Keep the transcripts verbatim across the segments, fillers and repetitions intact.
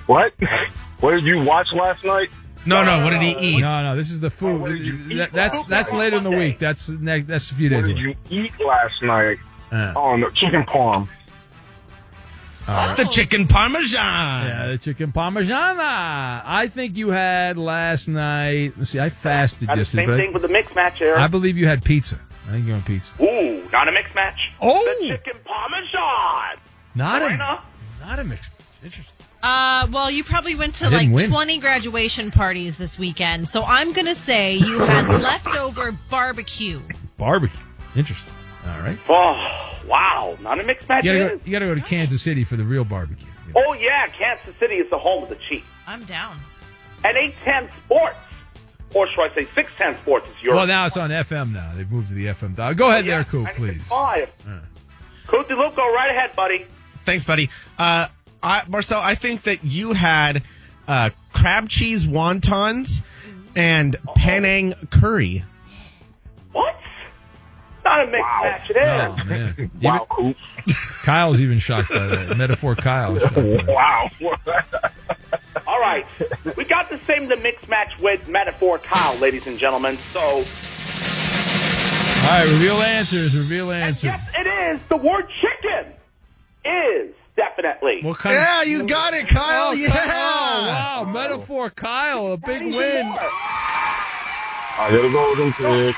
What? What did you watch last night? No, no. What did he eat? No, no. This is the food. Oh, that, that's that's later in the week. That's next. That's a few days What away. did you eat last night? Uh, Oh, no, chicken parm. Uh, the chicken parmesan. Yeah, the chicken parmigiana. I think you had last night. Let's see, I fasted That's the yesterday. same but thing with the mixed match, Eric. I believe you had pizza. I think you had pizza. Ooh, not a mixed match. Oh! The chicken parmesan. Not a, Lorena? not a mixed. Interesting. Uh, well, you probably went to I like didn't win. twenty graduation parties this weekend, so I'm going to say you had leftover barbecue. Barbecue. Interesting. All right. Oh, wow. Not a mixed match. You gotta, either? go, you gotta go to Kansas City for the real barbecue. You know. Oh, yeah. Kansas City is the home of the Chiefs. I'm down. And eight ten Sports, or should I say six ten Sports, is your. Well, now it's on F M now. They've moved to the F M dial. Go ahead there, Coop, please. Five. Coop DeLuca, go right ahead, buddy. Thanks, buddy. Uh, I, Marcel, I think that you had uh, crab cheese wontons and Penang curry. What? Not a mixed Wow. match, it is. Oh, man. Wow, Coop. Kyle's even shocked by that. Metaphor Kyle. is shocked by that. Wow. All right. We got the same the mixed match with Metaphor Kyle, ladies and gentlemen. So, All right, reveal answers. Reveal and answers. yes, it is. The word chicken is definitely. What kind Yeah, of... you got it, Kyle. Oh, Yeah. Oh, wow. Metaphor Kyle. A big Even win. more. I hit a golden pick.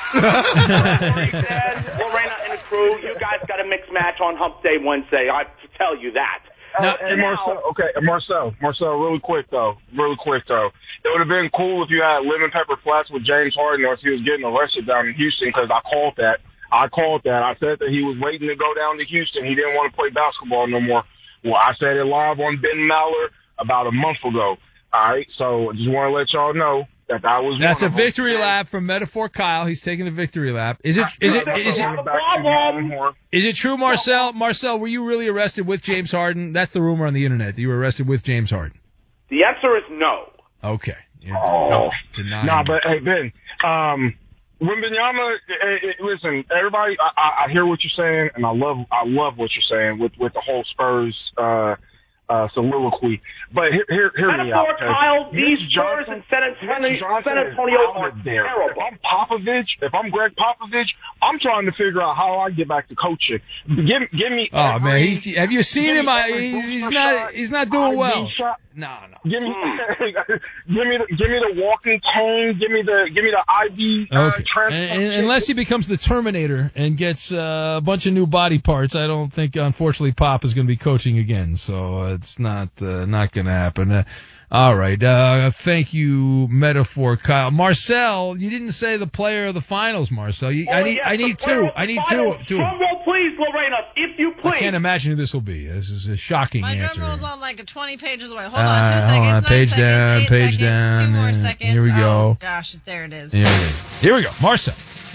Said, Lorena and the crew, you guys got a mixed match on Hump Day Wednesday. I have to tell you that. Now, Hey, Marcel, okay, Marcel, Marcel, really quick though, really quick though. It would have been cool if you had Lemon Pepper Flats with James Harden, or if he was getting arrested down in Houston, because I called that. I called that. I said that he was waiting to go down to Houston. He didn't want to play basketball no more. Well, I said it live on Ben Maller about a month ago. All right, so I just want to let y'all know that that was. That's Oh, a one of them. victory lap from Metaphor Kyle. He's taking a victory lap. Is it is it is it problem. is it true, Marcel? Marcel, were you really arrested with James Harden? That's the rumor on the internet that you were arrested with James Harden. The answer is no. Okay. You're Oh. denying Nah, it. but hey Ben, um, Wembanyama, eh, eh, listen, everybody, I, I, I hear what you're saying, and I love, I love what you're saying with with the whole Spurs uh, uh, soliloquy. But here, here, hear me out. Metaphor okay? Kyle, these Mitch Spurs Johnson- and San Antonio, Mitch Johnson San is Antonio out are of there. If terrible. I'm Popovich, if I'm Greg Popovich, I'm trying to figure out how I get back to coaching. Give, give me. Oh man, every- he, have you seen give him? me I, every he's, he's booster not. shot, He's not doing I D well. shot. No, no. Give me, give me, the, give me the walking cane. Give me the, give me the I V. Uh, Okay. transfer. And, and unless he becomes the Terminator and gets uh, a bunch of new body parts, I don't think, unfortunately, Pop is going to be coaching again. So uh, it's not uh, not going to happen. Uh, all right. Uh, thank you, Metaphor Kyle. Marcel, you didn't say the player of the finals, Marcel. You, I Oh, need yes, I the need player two. of the I need two. finals. two. Drum roll, please, Lorena, if you I please. can't imagine who this will be. This is a shocking My answer. drum roll's on like twenty pages away. Hold Uh, on, two hold seconds. on, nine page seconds, down, eight page seconds, down, Two more uh, seconds. here we go. Oh, gosh, there it is. Here, it is. Here we go. Marcel.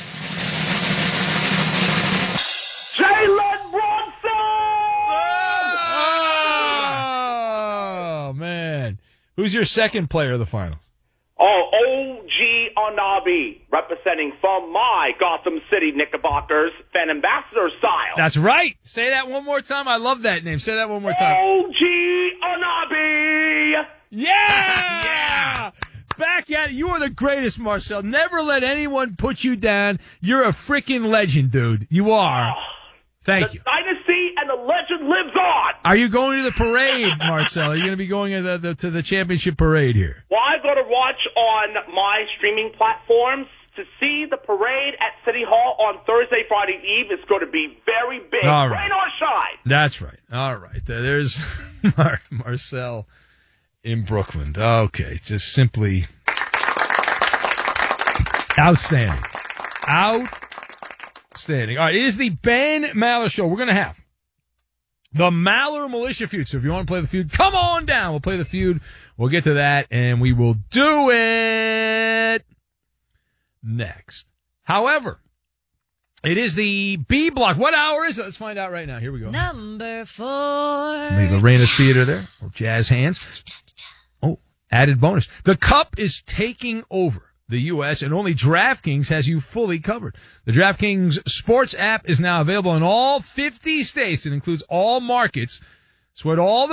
Jalen Brunson! Oh, man. Who's your second player of the finals? Oh, O G Anabi, representing from my Gotham City Knickerbockers, fan ambassador style. That's right. Say that one more time. I love that name. Say that one more time. O G Anabi! Yeah! Yeah! Back at it. You are the greatest, Marcel. Never let anyone put you down. You're a freaking legend, dude. You are. Thank The you. dynasty and the legend lives on. Are you going to the parade, Marcel? Are you going to be going to the, the, to the championship parade here? Well, I go to watch on my streaming platforms to see the parade at City Hall on Thursday, Friday Eve. It's going to be very big. All right. Rain or shine. That's right. All right. Uh, There's Mar- Marcel in Brooklyn. Okay. Just simply outstanding. Outstanding. All right. It is the Ben Maller Show. We're going to have the Maller Militia Feud. So if you want to play the feud, come on down. We'll play the feud. We'll get to that, and we will do it next. However, it is the B block. What hour is it? Let's find out right now. Here we go. Number four. The Lorena Theater there. Or jazz hands. Oh, added bonus. The Cup is taking over the U S, and only DraftKings has you fully covered. The DraftKings Sports app is now available in all fifty states. It includes all markets. Sweat all the